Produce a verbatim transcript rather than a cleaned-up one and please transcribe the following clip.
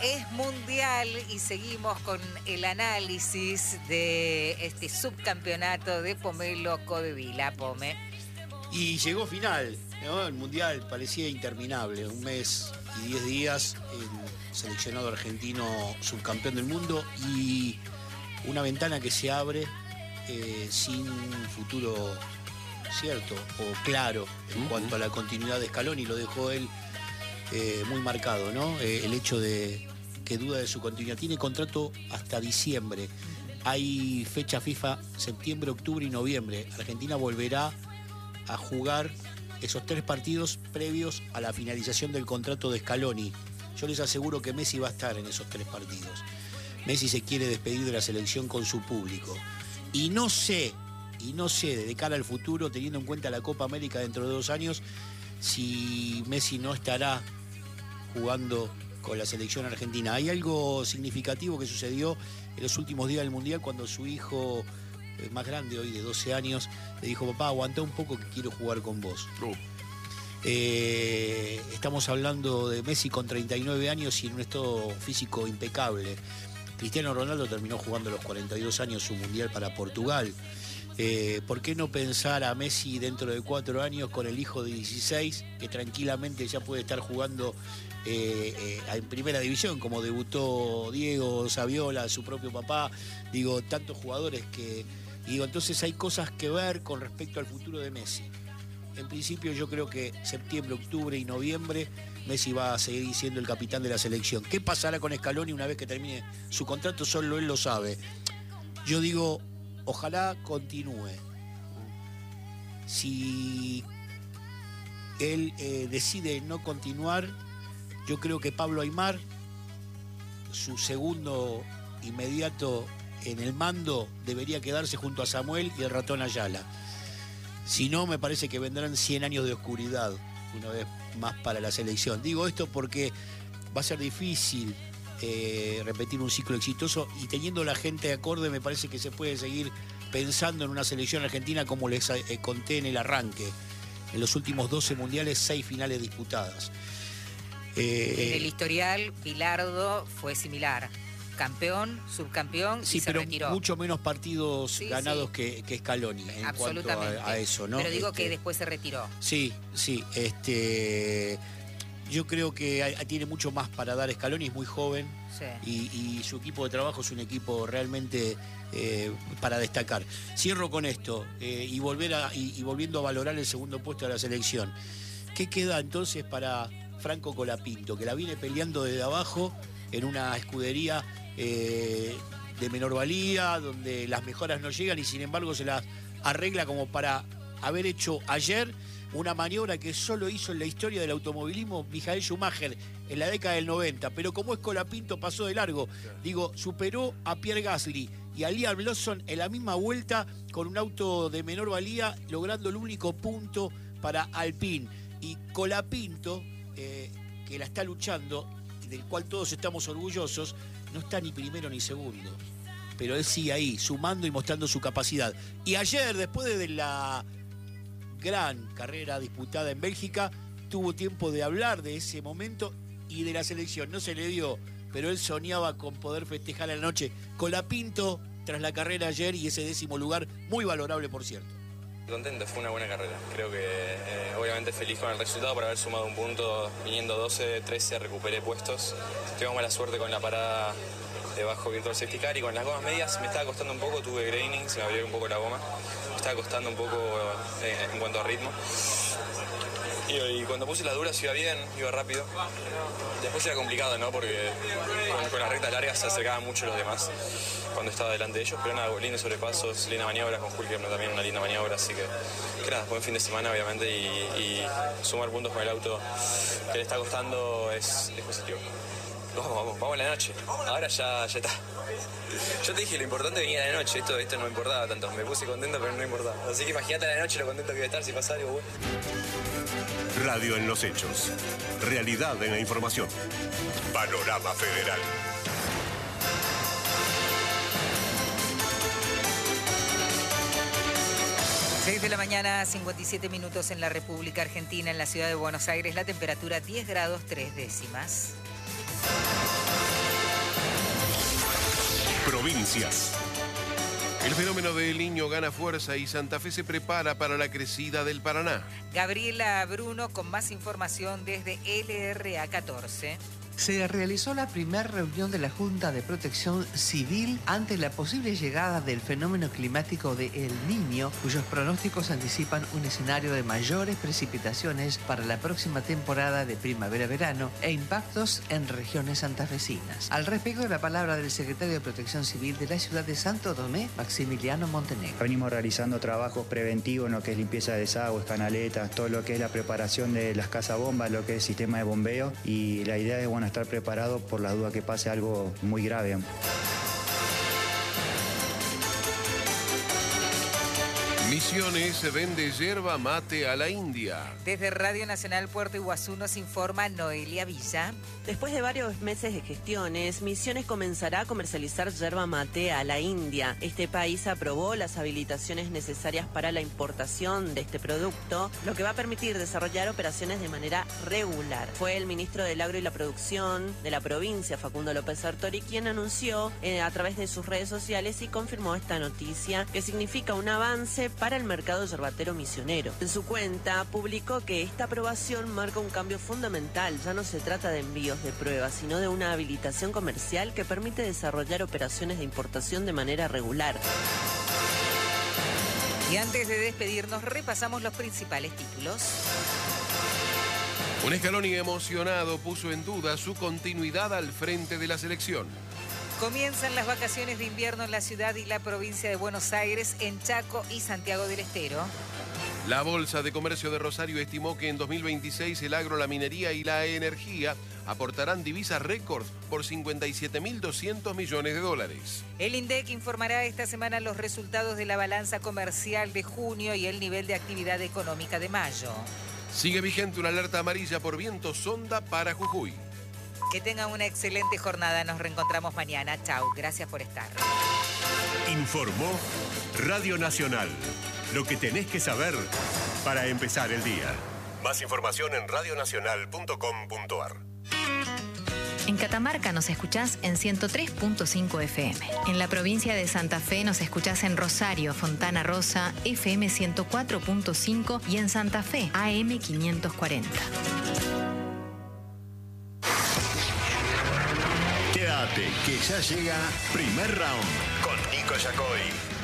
es mundial y seguimos con el análisis de este subcampeonato de Pomelo Codevila. Pome. Y llegó final, ¿no? El mundial parecía interminable, un mes y diez días, el seleccionado argentino subcampeón del mundo y una ventana que se abre eh, sin futuro cierto o claro en uh-huh. cuanto a la continuidad de Scaloni, lo dejó él eh, muy marcado, ¿no? Eh, el hecho de que duda de su continuidad. Tiene contrato hasta diciembre. Hay fecha FIFA septiembre, octubre y noviembre. Argentina volverá a jugar esos tres partidos previos a la finalización del contrato de Scaloni. Yo les aseguro que Messi va a estar en esos tres partidos. Messi se quiere despedir de la selección con su público. Y no sé, y no sé, de cara al futuro, teniendo en cuenta la Copa América dentro de dos años, si Messi no estará jugando con la selección argentina. Hay algo significativo que sucedió en los últimos días del Mundial cuando su hijo eh, más grande, hoy de doce años, le dijo: papá, aguantá un poco que quiero jugar con vos. Uh. Eh, estamos hablando de Messi con treinta y nueve años y en un estado físico impecable. Cristiano Ronaldo terminó jugando a los cuarenta y dos años su Mundial para Portugal. Eh, ¿Por qué no pensar a Messi dentro de cuatro años con el hijo de dieciséis, que tranquilamente ya puede estar jugando eh, eh, en primera división, como debutó Diego Saviola, su propio papá? Digo, tantos jugadores que... Digo, entonces hay cosas que ver con respecto al futuro de Messi. En principio yo creo que septiembre, octubre y noviembre Messi va a seguir siendo el capitán de la selección. ¿Qué pasará con Scaloni una vez que termine su contrato? Solo él lo sabe. Yo digo... Ojalá continúe. Si él eh, decide no continuar, yo creo que Pablo Aimar, su segundo inmediato en el mando, debería quedarse junto a Samuel y el ratón Ayala. Si no, me parece que vendrán cien años de oscuridad una vez más para la selección. Digo esto porque va a ser difícil Eh, repetir un ciclo exitoso, y teniendo la gente acorde me parece que se puede seguir pensando en una selección argentina como les eh, conté en el arranque. En los últimos doce mundiales, seis finales disputadas. Eh, en el historial, Bilardo fue similar. Campeón, subcampeón, sí, y se pero retiró. Mucho menos partidos sí, ganados sí. Que, que Scaloni en cuanto a, a eso, ¿no? Pero digo este, que después se retiró. Sí, sí, este... Yo creo que hay, tiene mucho más para dar Scaloni, es muy joven, sí. y, y su equipo de trabajo es un equipo realmente eh, para destacar. Cierro con esto eh, y, volver a, y, y volviendo a valorar el segundo puesto de la selección. ¿Qué queda entonces para Franco Colapinto, que la viene peleando desde abajo en una escudería eh, de menor valía, donde las mejoras no llegan y sin embargo se las arregla como para haber hecho ayer una maniobra que solo hizo en la historia del automovilismo Michael Schumacher en la década del noventa, pero como es Colapinto pasó de largo. Digo, superó a Pierre Gasly y a Liam Lawson en la misma vuelta con un auto de menor valía, logrando el único punto para Alpine. Y Colapinto, eh, que la está luchando y del cual todos estamos orgullosos, no está ni primero ni segundo, pero él sigue ahí, sumando y mostrando su capacidad. Y ayer, después de la gran carrera disputada en Bélgica, tuvo tiempo de hablar de ese momento y de la selección. No se le dio, pero él soñaba con poder festejar a la noche. Colapinto tras la carrera ayer y ese décimo lugar, muy valorable por cierto. Contento, fue una buena carrera. Creo que eh, obviamente feliz con el resultado por haber sumado un punto, viniendo doce, trece, recuperé puestos. Tuvimos mala suerte con la parada debajo Virtual Safety Car y con las gomas medias me estaba costando un poco, tuve graining, se me abrió un poco la goma, me estaba costando un poco eh, en cuanto a ritmo. Y, y cuando puse las duras iba bien, iba rápido. Después era complicado, ¿no? Porque con, con las rectas largas se acercaban mucho los demás cuando estaba delante de ellos, pero nada, lindos sobrepasos, linda maniobra, con Hulkenberg también una linda maniobra, así que, que nada, buen fin de semana obviamente y, y sumar puntos con el auto que le está costando es, es positivo. Vamos, vamos, vamos a la noche. Ahora ya, ya está. Yo te dije, lo importante venía a la noche. Esto, esto no me importaba tanto. Me puse contento, pero no importaba. Así que imagínate a la noche lo contento que iba a estar si pasa algo bueno. Radio en los hechos. Realidad en la información. Panorama Federal. seis de la mañana, cincuenta y siete minutos en la República Argentina, en la ciudad de Buenos Aires. La temperatura diez grados tres décimas. provincias. El fenómeno del Niño gana fuerza y Santa Fe se prepara para la crecida del Paraná. Gabriela Bruno con más información desde L R A catorce. Se realizó la primera reunión de la Junta de Protección Civil ante la posible llegada del fenómeno climático de El Niño, cuyos pronósticos anticipan un escenario de mayores precipitaciones para la próxima temporada de primavera-verano e impactos en regiones santafesinas. Al respecto, la palabra del secretario de Protección Civil de la ciudad de Santo Tomé, Maximiliano Montenegro. Venimos realizando trabajos preventivos en lo que es limpieza de desagües, canaletas, todo lo que es la preparación de las casas bombas, lo que es sistema de bombeo, y la idea es, bueno, estar preparado por la duda que pase algo muy grave. Misiones vende yerba mate a la India. Desde Radio Nacional Puerto Iguazú nos informa Noelia Villa. Después de varios meses de gestiones, Misiones comenzará a comercializar yerba mate a la India. Este país aprobó las habilitaciones necesarias para la importación de este producto, lo que va a permitir desarrollar operaciones de manera regular. Fue el ministro del Agro y la Producción de la provincia, Facundo López Sartori, quien anunció eh, a través de sus redes sociales y confirmó esta noticia, que significa un avance para el mercado yerbatero misionero. En su cuenta publicó que esta aprobación marca un cambio fundamental. Ya no se trata de envíos de pruebas, sino de una habilitación comercial que permite desarrollar operaciones de importación de manera regular. Y antes de despedirnos, repasamos los principales títulos. Un Scaloni emocionado puso en duda su continuidad al frente de la selección. Comienzan las vacaciones de invierno en la ciudad y la provincia de Buenos Aires, en Chaco y Santiago del Estero. La Bolsa de Comercio de Rosario estimó que en dos mil veintiséis el agro, la minería y la energía aportarán divisas récord por cincuenta y siete mil doscientos millones de dólares. El INDEC informará esta semana los resultados de la balanza comercial de junio y el nivel de actividad económica de mayo. Sigue vigente una alerta amarilla por viento sonda para Jujuy. Que tengan una excelente jornada. Nos reencontramos mañana. Chau. Gracias por estar. Informó Radio Nacional. Lo que tenés que saber para empezar el día. Más información en radio nacional punto com punto a r. En Catamarca nos escuchás en ciento tres punto cinco F M. En la provincia de Santa Fe nos escuchás en Rosario, Fontana Rosa, F M ciento cuatro punto cinco y en Santa Fe, A M quinientos cuarenta. Quédate, que ya llega Primer Round con Nico Yacoy.